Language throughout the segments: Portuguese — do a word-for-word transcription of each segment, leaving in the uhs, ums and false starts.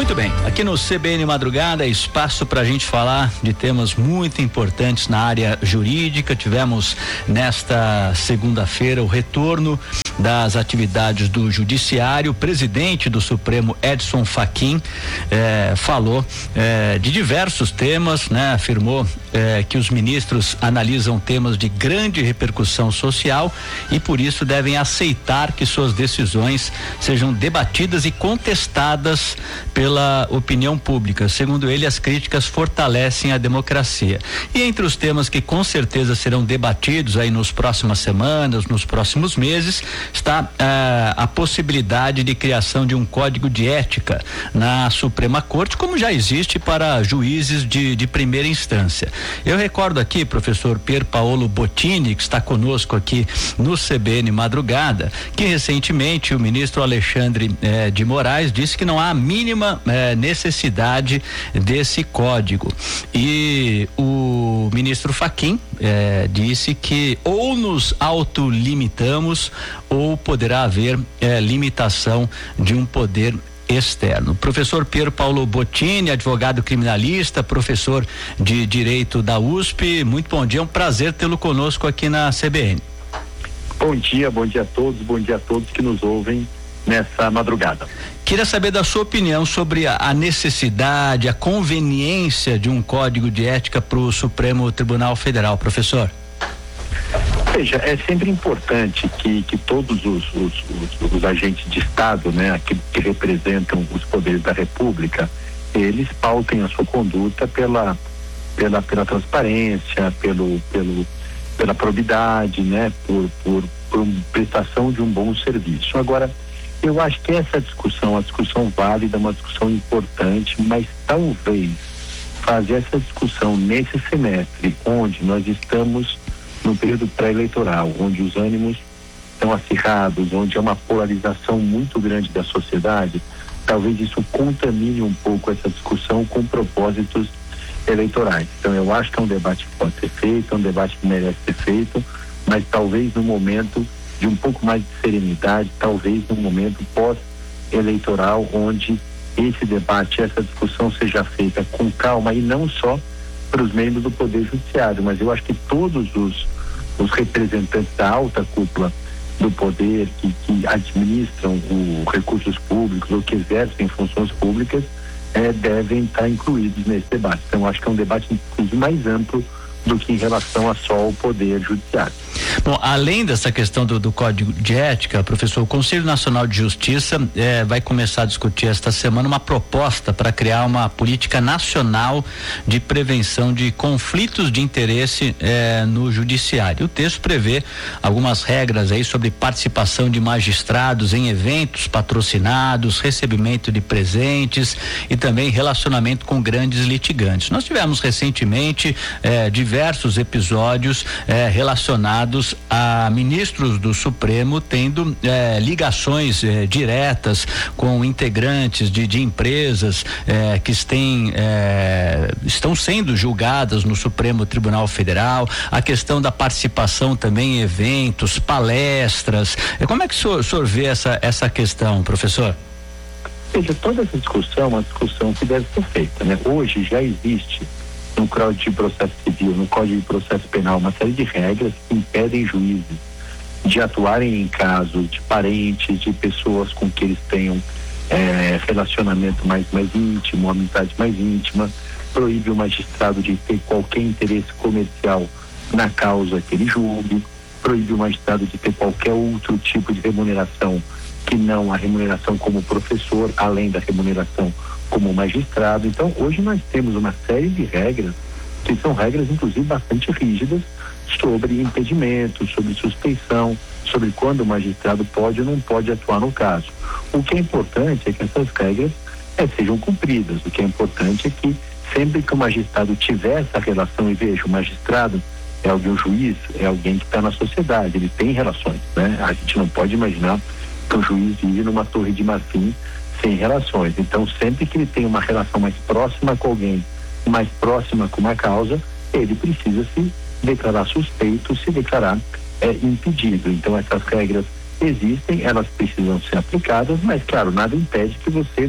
Muito bem, aqui no C B N Madrugada, espaço para a gente falar de temas muito importantes na área jurídica. Tivemos nesta segunda-feira o retorno das atividades do Judiciário. O presidente do Supremo, Edson Fachin, eh, falou eh, de diversos temas, né? Afirmou eh, que os ministros analisam temas de grande repercussão social e por isso devem aceitar que suas decisões sejam debatidas e contestadas pela opinião pública. Segundo ele, as críticas fortalecem a democracia. E entre os temas que com certeza serão debatidos aí nos próximas semanas, nos próximos meses, está eh, a possibilidade de criação de um código de ética na Suprema Corte, como já existe para juízes de, de primeira instância. Eu recordo aqui, professor Pier Paolo Bottini, que está conosco aqui no C B N Madrugada, que recentemente o ministro Alexandre eh, de Moraes disse que não há a mínima eh, necessidade desse código. E o ministro Fachin eh, disse que ou nos autolimitamos ou poderá haver eh, limitação de um poder externo. Professor Pier Paolo Bottini, advogado criminalista, professor de Direito da U S P, muito bom dia, é um prazer tê-lo conosco aqui na C B N. Bom dia, bom dia a todos, bom dia a todos que nos ouvem nessa madrugada. Queria saber da sua opinião sobre a, a necessidade, a conveniência de um código de ética para o Supremo Tribunal Federal, professor. Veja, é sempre importante que, que todos os, os, os, os agentes de Estado, né, aqueles que representam os poderes da República, eles pautem a sua conduta pela, pela, pela transparência, pelo, pelo, pela probidade, né, por, por, por prestação de um bom serviço. Agora, eu acho que essa discussão, a discussão válida, uma discussão importante, mas talvez fazer essa discussão nesse semestre, onde nós estamos no período pré-eleitoral, onde os ânimos estão acirrados, onde há uma polarização muito grande da sociedade, talvez isso contamine um pouco essa discussão com propósitos eleitorais. Então eu acho que é um debate que pode ser feito, é um debate que merece ser feito, mas talvez no momento de um pouco mais de serenidade, talvez num momento pós-eleitoral, onde esse debate, essa discussão seja feita com calma e não só para os membros do Poder Judiciário, mas eu acho que todos os, os representantes da alta cúpula do poder que, que administram os recursos públicos ou que exercem funções públicas eh, devem estar incluídos nesse debate. Então, eu acho que é um debate inclusive mais amplo do que em relação a só o Poder Judiciário. Bom, além dessa questão do, do Código de Ética, professor, o Conselho Nacional de Justiça eh, vai começar a discutir esta semana uma proposta para criar uma política nacional de prevenção de conflitos de interesse eh, no Judiciário. O texto prevê algumas regras aí sobre participação de magistrados em eventos patrocinados, recebimento de presentes e também relacionamento com grandes litigantes. Nós tivemos recentemente eh, diversos episódios eh, relacionados a ministros do Supremo tendo eh, ligações eh, diretas com integrantes de, de empresas eh, que têm, eh, estão sendo julgadas no Supremo Tribunal Federal, a questão da participação também em eventos, palestras. Eh, como é que o senhor, o senhor vê essa, essa questão, professor? Veja, toda essa discussão é uma discussão que deve ser feita, né? Hoje já existe no Código de Processo Civil, no Código de Processo Penal, uma série de regras que impedem juízes de atuarem em casos de parentes, de pessoas com que eles tenham é, relacionamento mais, mais íntimo, amizade mais íntima, proíbe o magistrado de ter qualquer interesse comercial na causa que ele julgue, proíbe o magistrado de ter qualquer outro tipo de remuneração que não a remuneração como professor, além da remuneração como magistrado. Então, hoje nós temos uma série de regras, que são regras, inclusive, bastante rígidas, sobre impedimento, sobre suspeição, sobre quando o magistrado pode ou não pode atuar no caso. O que é importante é que essas regras é, sejam cumpridas. O que é importante é que, sempre que o magistrado tiver essa relação, e veja, o magistrado é alguém, o juiz é alguém que está na sociedade, ele tem relações, né? A gente não pode imaginar que o juiz vive numa torre de marfim sem relações. Então, sempre que ele tem uma relação mais próxima com alguém, mais próxima com uma causa, ele precisa se declarar suspeito, se declarar é, impedido. Então, essas regras existem, elas precisam ser aplicadas, mas, claro, nada impede que você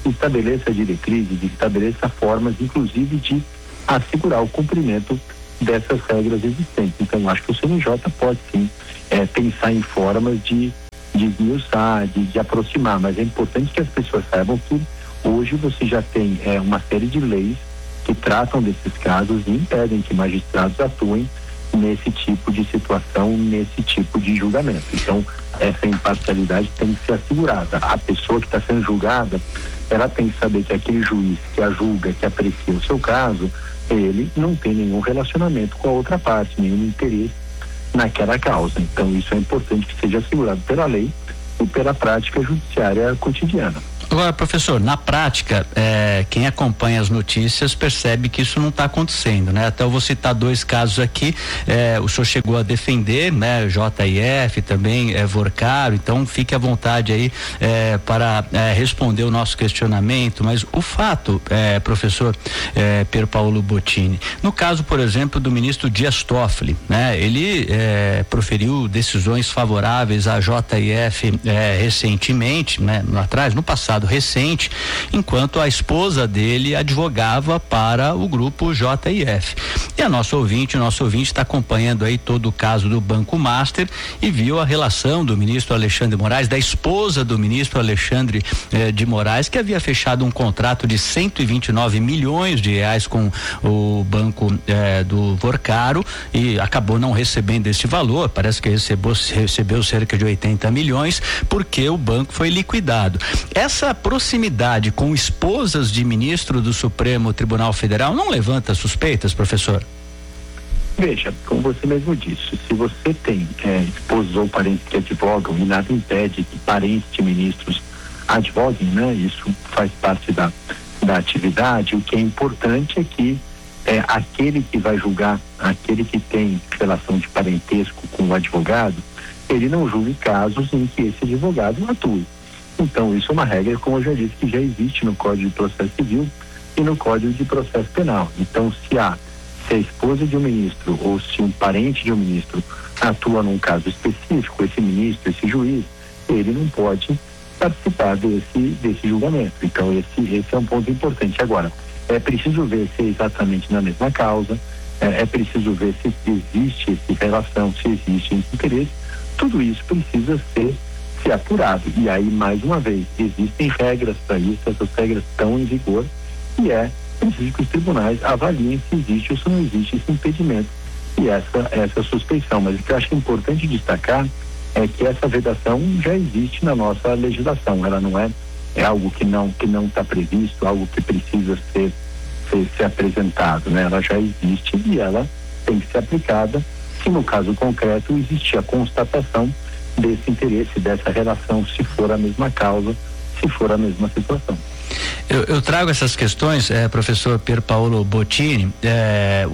estabeleça diretrizes, estabeleça formas, inclusive, de assegurar o cumprimento dessas regras existentes. Então, acho que o C N J pode, sim, é, pensar em formas de, de esmiuçar, de, de aproximar, mas é importante que as pessoas saibam que hoje você já tem é, uma série de leis que tratam desses casos e impedem que magistrados atuem nesse tipo de situação, nesse tipo de julgamento. Então, essa imparcialidade tem que ser assegurada. A pessoa que está sendo julgada, ela tem que saber que aquele juiz que a julga, que aprecia o seu caso, ele não tem nenhum relacionamento com a outra parte, nenhum interesse naquela causa. Então, isso é importante que seja assegurado pela lei e pela prática judiciária cotidiana. Agora, professor, na prática, é, quem acompanha as notícias percebe que isso não está acontecendo, né? Até eu vou citar dois casos aqui, é, o senhor chegou a defender, né? J I F também, é, Vorcaro, então fique à vontade aí é, para é, responder o nosso questionamento, mas o fato, é, professor é, Pier Paolo Bottini, no caso, por exemplo, do ministro Dias Toffoli, né? Ele é, proferiu decisões favoráveis à J I F é, recentemente, né? No atrás, no passado recente, enquanto a esposa dele advogava para o grupo J I F. E a nossa ouvinte, o nosso ouvinte está acompanhando aí todo o caso do Banco Master e viu a relação do ministro Alexandre de Moraes, da esposa do ministro Alexandre eh, de Moraes, que havia fechado um contrato de cento e vinte e nove milhões de reais com o banco eh, do Vorcaro e acabou não recebendo esse valor, parece que recebeu, recebeu cerca de oitenta milhões, porque o banco foi liquidado. Essa proximidade com esposas de ministro do Supremo Tribunal Federal não levanta suspeitas, professor? Veja, como você mesmo disse, se você tem é, esposos ou parentes que advogam e nada impede que parentes de ministros advoguem, né? Isso faz parte da, da atividade. O que é importante é que é, aquele que vai julgar, aquele que tem relação de parentesco com o advogado, ele não julgue casos em que esse advogado atue. Então, isso é uma regra, como eu já disse, que já existe no Código de Processo Civil e no Código de Processo Penal. Então, se a, se a esposa de um ministro ou se um parente de um ministro atua num caso específico, esse ministro, esse juiz, ele não pode participar desse, desse julgamento. Então, esse, esse é um ponto importante. Agora, é preciso ver se é exatamente na mesma causa, é, é preciso ver se existe essa relação, se existe esse interesse. Tudo isso precisa ser ser apurado. E aí, mais uma vez, existem regras para isso, essas regras estão em vigor e é preciso que os tribunais avaliem se existe ou se não existe esse impedimento e essa, essa suspeição. Mas o que eu acho importante destacar é que essa vedação já existe na nossa legislação. Ela não é, é algo que não que não está previsto, algo que precisa ser, ser, ser apresentado, né? Ela já existe e ela tem que ser aplicada se no caso concreto existir a constatação desse interesse, dessa relação, se for a mesma causa, se for a mesma situação. Eu, eu trago essas questões, eh, professor Pier Paolo Bottini, eh,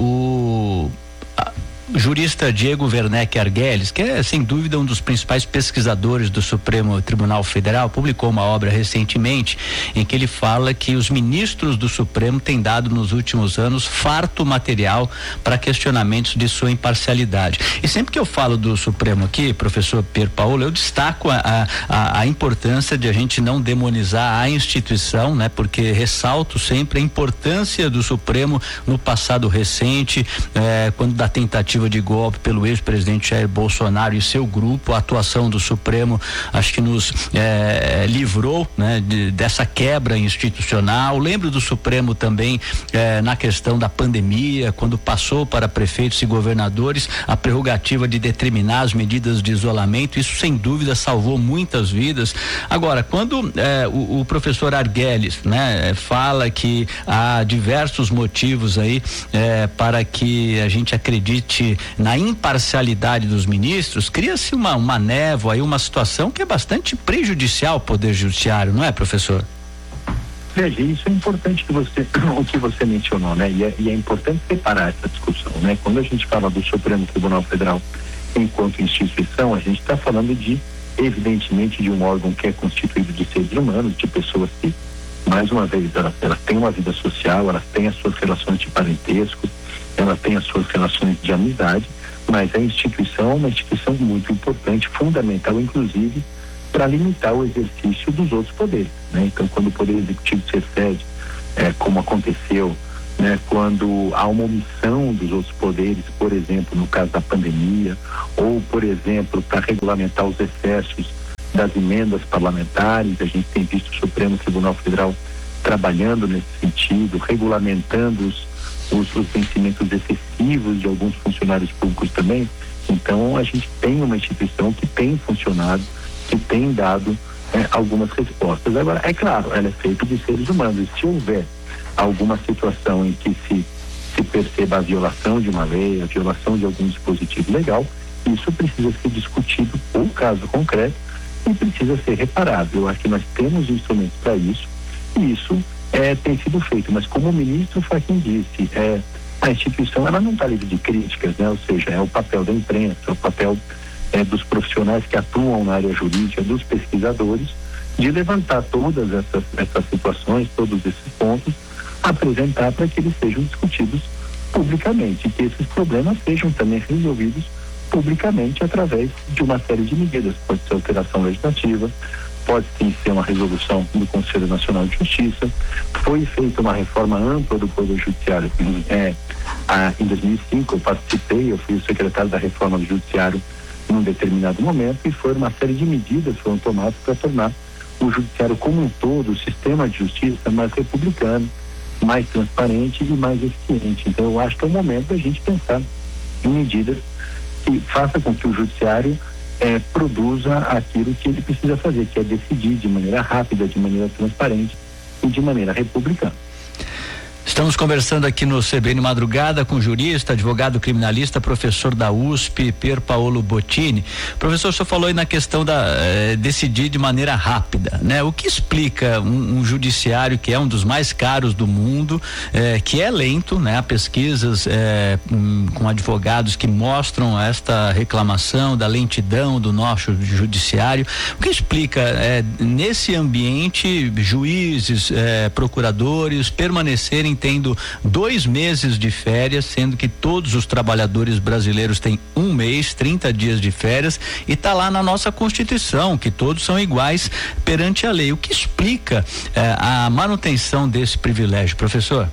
o a, jurista Diego Werneck Arguelles, que é sem dúvida um dos principais pesquisadores do Supremo Tribunal Federal, publicou uma obra recentemente em que ele fala que os ministros do Supremo têm dado nos últimos anos farto material para questionamentos de sua imparcialidade. E sempre que eu falo do Supremo aqui, professor Pier Paolo, eu destaco a, a, a importância de a gente não demonizar a instituição, né? Porque ressalto sempre a importância do Supremo no passado recente, eh, quando da tentativa de golpe pelo ex-presidente Jair Bolsonaro e seu grupo, a atuação do Supremo acho que nos eh, livrou, né, de, dessa quebra institucional. Lembro do Supremo também eh, na questão da pandemia, quando passou para prefeitos e governadores a prerrogativa de determinar as medidas de isolamento. Isso sem dúvida salvou muitas vidas. Agora, quando eh, o, o professor Arguelles, né, fala que há diversos motivos aí eh, para que a gente acredite na imparcialidade dos ministros, cria-se uma, uma névoa aí, uma situação que é bastante prejudicial ao Poder Judiciário, não é, professor? Veja, isso é importante que você, o que você mencionou, né? E é, e é importante separar essa discussão, né? Quando a gente fala do Supremo Tribunal Federal enquanto instituição, a gente está falando de, evidentemente, de um órgão que é constituído de seres humanos, de pessoas que, mais uma vez, elas, elas têm uma vida social, elas têm as suas relações de parentesco, ela tem as suas relações de amizade, mas a instituição é uma instituição muito importante, fundamental, inclusive, para limitar o exercício dos outros poderes, né? Então, quando o Poder Executivo se excede, é, como aconteceu, né, quando há uma omissão dos outros poderes, por exemplo, no caso da pandemia, ou, por exemplo, para regulamentar os excessos das emendas parlamentares, a gente tem visto o Supremo Tribunal Federal trabalhando nesse sentido, regulamentando os, os, os vencimentos excessivos de alguns funcionários públicos também. Então, a gente tem uma instituição que tem funcionado, que tem dado é, algumas respostas. Agora, é claro, ela é feita de seres humanos, e se houver alguma situação em que se, se perceba a violação de uma lei, a violação de algum dispositivo legal, isso precisa ser discutido o caso concreto e precisa ser reparado. Eu acho que nós temos instrumentos para isso, e isso é, tem sido feito. Mas como o ministro Fachin disse, é, a instituição ela não está livre de críticas, né? Ou seja, é o papel da imprensa, é o papel é, dos profissionais que atuam na área jurídica, dos pesquisadores, de levantar todas essas, essas situações, todos esses pontos, apresentar para que eles sejam discutidos publicamente, e que esses problemas sejam também resolvidos publicamente através de uma série de medidas. Pode ser alteração legislativa, pode sim ser uma resolução do Conselho Nacional de Justiça. Foi feita uma reforma ampla do Poder Judiciário é, a, em dois mil e cinco, eu participei, eu fui o secretário da reforma do Judiciário num determinado momento, e foi uma série de medidas que foram tomadas para tornar o Judiciário como um todo, o sistema de justiça mais republicano, mais transparente e mais eficiente. Então, eu acho que é o momento da gente pensar em medidas que façam com que o Judiciário eh, produza aquilo que ele precisa fazer, que é decidir de maneira rápida, de maneira transparente e de maneira republicana. Estamos conversando aqui no C B N Madrugada com o jurista, advogado criminalista, professor da U S P, Pier Paolo Bottini. Professor, o senhor falou aí na questão da eh, decidir de maneira rápida, né? O que explica um, um judiciário que é um dos mais caros do mundo, eh, que é lento, né? Há pesquisas eh, um, com advogados que mostram esta reclamação da lentidão do nosso judiciário. O que explica eh, nesse ambiente juízes, eh, procuradores permanecerem tendo dois meses de férias, sendo que todos os trabalhadores brasileiros têm um mês, trinta dias de férias, e está lá na nossa Constituição que todos são iguais perante a lei. O que explica eh, a manutenção desse privilégio, professor?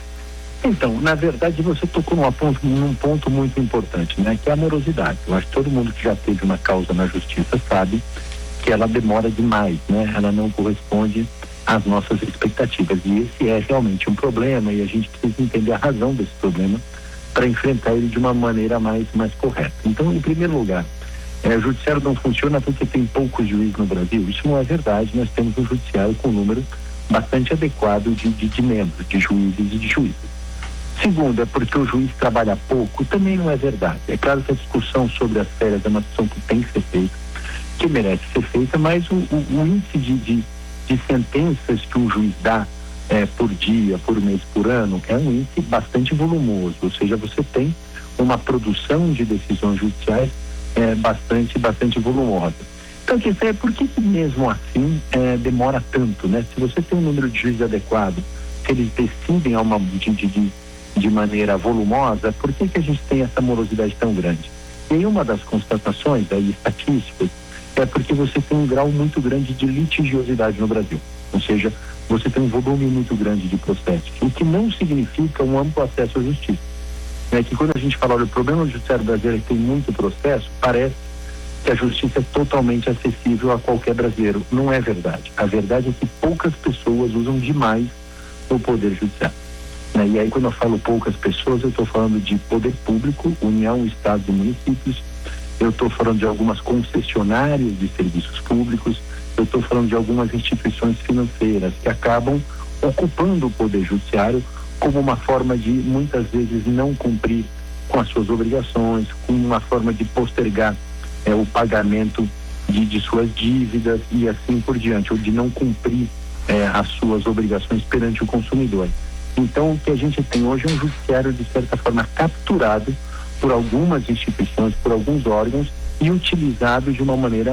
Então, na verdade, você tocou num ponto, num ponto muito importante, né? Que é a morosidade. Eu acho que todo mundo que já teve uma causa na justiça sabe que ela demora demais, né? Ela não corresponde às nossas expectativas, e esse é realmente um problema, e a gente precisa entender a razão desse problema para enfrentar ele de uma maneira mais, mais correta. Então, em primeiro lugar, é, o judiciário não funciona porque tem poucos juízes no Brasil. Isso não é verdade. Nós temos um judiciário com um número bastante adequado de, de, de membros, de juízes e de juízes. Segundo, é porque o juiz trabalha pouco. Também não é verdade. É claro que a discussão sobre as férias é uma discussão que tem que ser feita, que merece ser feita, mas o, o, o índice de, de de sentenças que um juiz dá eh, por dia, por mês, por ano, é um índice bastante volumoso, ou seja, você tem uma produção de decisões judiciais eh, bastante, bastante volumosa. Então, quer dizer, por que que mesmo assim eh, demora tanto, né? Se você tem um número de juízes adequado, se eles decidem a uma, de, de, de maneira volumosa, por que que a gente tem essa morosidade tão grande? E aí uma das constatações aí estatísticas é porque você tem um grau muito grande de litigiosidade no Brasil. Ou seja, você tem um volume muito grande de processos, o que não significa um amplo acesso à justiça. É que quando a gente fala, olha, o problema do judiciário brasileiro é que tem muito processo, parece que a justiça é totalmente acessível a qualquer brasileiro. Não é verdade. A verdade é que poucas pessoas usam demais o poder judiciário. Né? E aí, quando eu falo poucas pessoas, eu estou falando de poder público, União, Estados e municípios. Eu estou falando de algumas concessionárias de serviços públicos, eu estou falando de algumas instituições financeiras que acabam ocupando o poder judiciário como uma forma de, muitas vezes, não cumprir com as suas obrigações, como uma forma de postergar é, o pagamento de, de suas dívidas e assim por diante, ou de não cumprir é, as suas obrigações perante o consumidor. Então, o que a gente tem hoje é um judiciário, de certa forma, capturado por algumas instituições, por alguns órgãos, e utilizado de uma maneira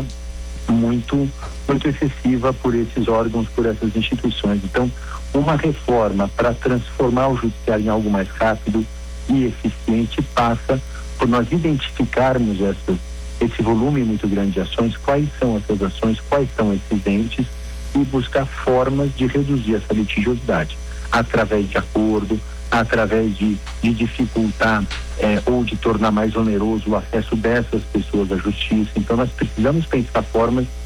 muito, muito excessiva por esses órgãos, por essas instituições. Então, uma reforma para transformar o judiciário em algo mais rápido e eficiente passa por nós identificarmos essas, esse volume muito grande de ações, quais são essas ações, quais são esses entes, e buscar formas de reduzir essa litigiosidade, através de acordo, através de, de dificultar eh, ou de tornar mais oneroso o acesso dessas pessoas à justiça. Então nós precisamos pensar formas